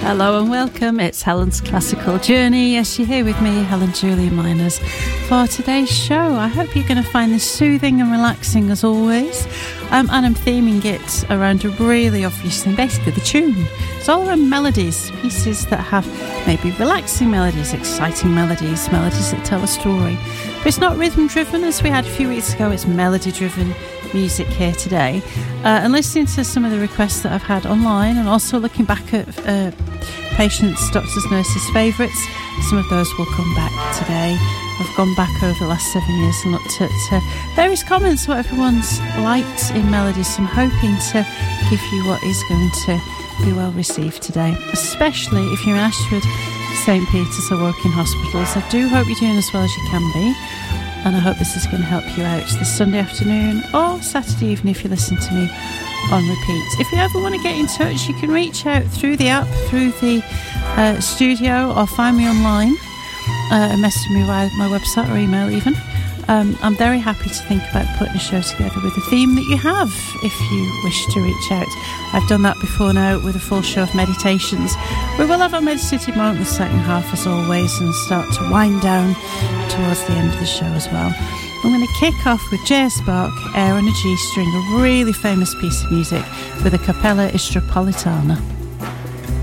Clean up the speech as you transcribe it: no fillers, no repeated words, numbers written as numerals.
Hello and welcome. It's Helen's Classical Journey. Yes, you're here with me, Helen Julia Miners, for today's show. I hope you're going to find this soothing and relaxing as always. And I'm theming it around a really obvious thing, basically the tune. It's all around melodies, pieces that have maybe relaxing melodies, exciting melodies, melodies that tell a story. But it's not rhythm driven as we had a few weeks ago, it's melody driven music here today. And listening to some of the requests that I've had online, and also looking back at patients, doctors, nurses' favourites, some of those will come back today. I've gone back over the last 7 years and looked at various comments, what everyone's liked in melodies. So I'm hoping to give you what is going to be well received today, especially if you're in Ashford, St Peter's or Woking hospitals. I do hope you're doing as well as you can be, and I hope this is going to help you out this Sunday afternoon or Saturday evening if you listen to me on repeat. If you ever want to get in touch, you can reach out through the app, through the studio, or find me online and message me via my website or email even. I'm very happy to think about putting a show together with a theme that you have if you wish to reach out. I've done that before now with a full show of meditations. We will have a meditative moment in the second half as always and start to wind down towards the end of the show as well. I'm going to kick off with J.S. Bach, Air on a G string, a really famous piece of music with a Cappella Istropolitana.